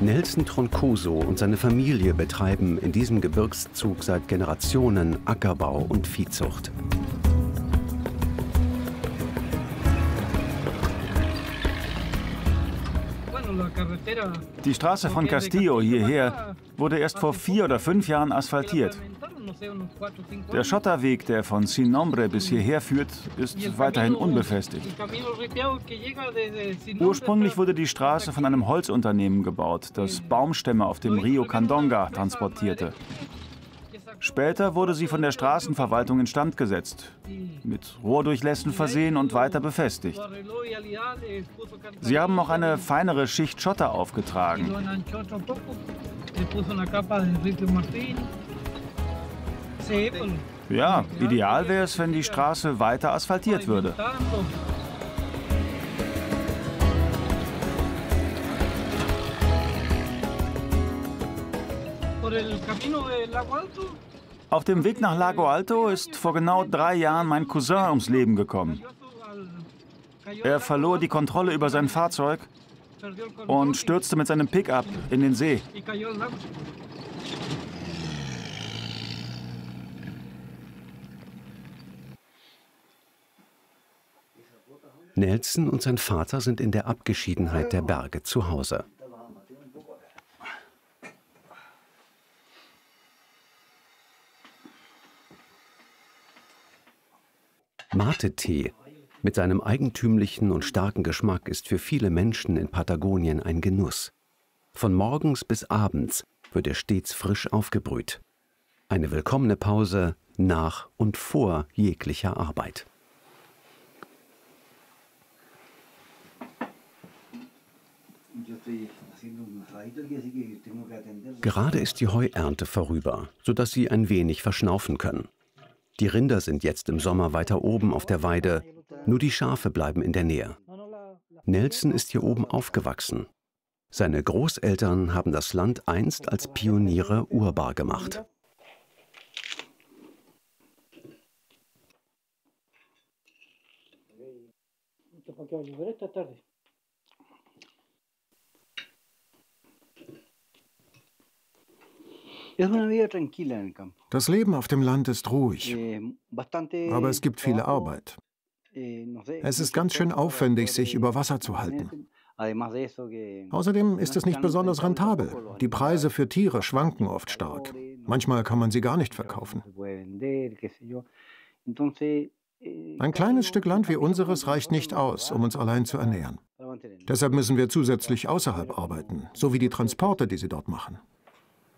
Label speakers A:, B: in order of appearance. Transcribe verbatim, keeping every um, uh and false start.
A: Nelson Troncoso und seine Familie betreiben in diesem Gebirgszug seit Generationen Ackerbau und Viehzucht.
B: Die Straße von Castillo hierher wurde erst vor vier oder fünf Jahren asphaltiert. Der Schotterweg, der von Sin Nombre bis hierher führt, ist weiterhin unbefestigt. Ursprünglich wurde die Straße von einem Holzunternehmen gebaut, das Baumstämme auf dem Rio Candonga transportierte. Später wurde sie von der Straßenverwaltung instand gesetzt, mit Rohrdurchlässen versehen und weiter befestigt. Sie haben auch eine feinere Schicht Schotter aufgetragen. Ja, ideal wäre es, wenn die Straße weiter asphaltiert würde. Auf dem Weg nach Lago Alto ist vor genau drei Jahren mein Cousin ums Leben gekommen. Er verlor die Kontrolle über sein Fahrzeug und stürzte mit seinem Pickup in den See.
A: Nelson und sein Vater sind in der Abgeschiedenheit der Berge zu Hause. Mate-Tee mit seinem eigentümlichen und starken Geschmack ist für viele Menschen in Patagonien ein Genuss. Von morgens bis abends wird er stets frisch aufgebrüht. Eine willkommene Pause nach und vor jeglicher Arbeit. Gerade ist die Heuernte vorüber, sodass sie ein wenig verschnaufen können. Die Rinder sind jetzt im Sommer weiter oben auf der Weide, nur die Schafe bleiben in der Nähe. Nelson ist hier oben aufgewachsen. Seine Großeltern haben das Land einst als Pioniere urbar gemacht.
C: Das Leben auf dem Land ist ruhig, aber es gibt viele Arbeit. Es ist ganz schön aufwendig, sich über Wasser zu halten. Außerdem ist es nicht besonders rentabel. Die Preise für Tiere schwanken oft stark. Manchmal kann man sie gar nicht verkaufen. Ein kleines Stück Land wie unseres reicht nicht aus, um uns allein zu ernähren. Deshalb müssen wir zusätzlich außerhalb arbeiten, so wie die Transporte, die sie dort machen.